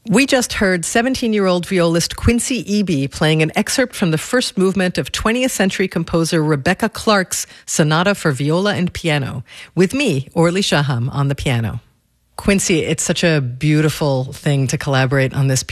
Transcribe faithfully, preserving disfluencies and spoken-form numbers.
We just heard seventeen-year-old violist Quincy Eby playing an excerpt from the first movement of twentieth century composer Rebecca Clark's Sonata for Viola and Piano, with me, Orly Shaham, on the piano. Quincy, it's such a beautiful thing to collaborate on this